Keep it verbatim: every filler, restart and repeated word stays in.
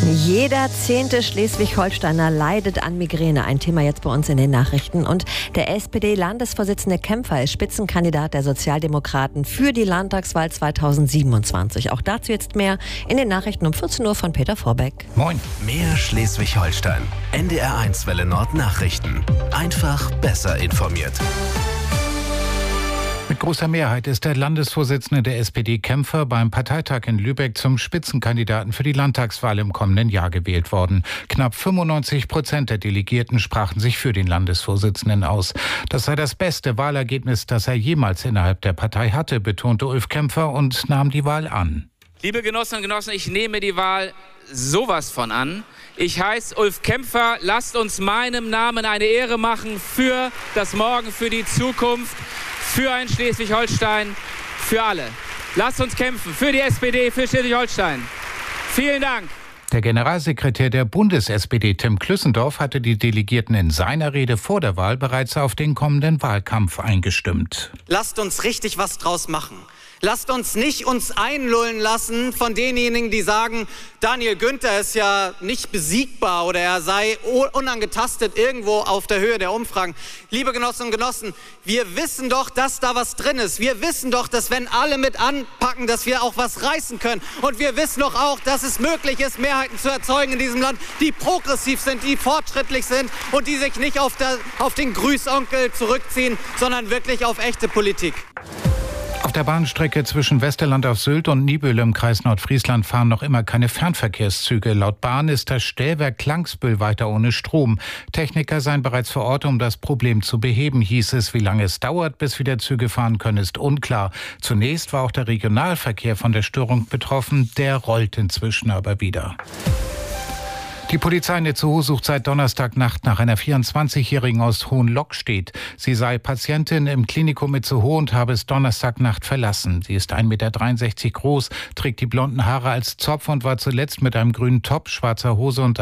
Jeder zehnte Schleswig-Holsteiner leidet an Migräne. Ein Thema jetzt bei uns in den Nachrichten. Und der S P D-Landesvorsitzende Kämpfer ist Spitzenkandidat der Sozialdemokraten für die Landtagswahl zweitausendsiebenundzwanzig. Auch dazu jetzt mehr in den Nachrichten um vierzehn Uhr von Peter Vorbeck. Moin. Mehr Schleswig-Holstein. N D R eins Welle Nord Nachrichten. Einfach besser informiert. Mit großer Mehrheit ist der Landesvorsitzende der S P D Kämpfer beim Parteitag in Lübeck zum Spitzenkandidaten für die Landtagswahl im kommenden Jahr gewählt worden. Knapp fünfundneunzig Prozent der Delegierten sprachen sich für den Landesvorsitzenden aus. Das sei das beste Wahlergebnis, das er jemals innerhalb der Partei hatte, betonte Ulf Kämpfer und nahm die Wahl an. Liebe Genossinnen und Genossen, ich nehme die Wahl sowas von an. Ich heiße Ulf Kämpfer. Lasst uns meinem Namen eine Ehre machen für das Morgen, für die Zukunft, für ein Schleswig-Holstein, für alle. Lasst uns kämpfen für die S P D, für Schleswig-Holstein. Vielen Dank. Der Generalsekretär der Bundes-S P D, Tim Klüssendorf, hatte die Delegierten in seiner Rede vor der Wahl bereits auf den kommenden Wahlkampf eingestimmt. Lasst uns richtig was draus machen. Lasst uns nicht uns einlullen lassen von denjenigen, die sagen, Daniel Günther ist ja nicht besiegbar oder er sei unangetastet irgendwo auf der Höhe der Umfragen. Liebe Genossinnen und Genossen, wir wissen doch, dass da was drin ist. Wir wissen doch, dass wenn alle mit anpacken, dass wir auch was reißen können. Und wir wissen doch auch, dass es möglich ist, Mehrheiten zu erzeugen in diesem Land, die progressiv sind, die fortschrittlich sind und die sich nicht auf, der, auf den Grüßonkel zurückziehen, sondern wirklich auf echte Politik. Auf der Bahnstrecke zwischen Westerland auf Sylt und Niebüll im Kreis Nordfriesland fahren noch immer keine Fernverkehrszüge. Laut Bahn ist das Stellwerk Klangsbüll weiter ohne Strom. Techniker seien bereits vor Ort, um das Problem zu beheben, hieß es. Wie lange es dauert, bis wieder Züge fahren können, ist unklar. Zunächst war auch der Regionalverkehr von der Störung betroffen. Der rollt inzwischen aber wieder. Die Polizei in Itzehoe sucht seit Donnerstagnacht nach einer vierundzwanzigjährigen aus Hohenlockstedt. Sie sei Patientin im Klinikum Itzehoe und habe es Donnerstagnacht verlassen. Sie ist ein Meter dreiundsechzig groß, trägt die blonden Haare als Zopf und war zuletzt mit einem grünen Top, schwarzer Hose und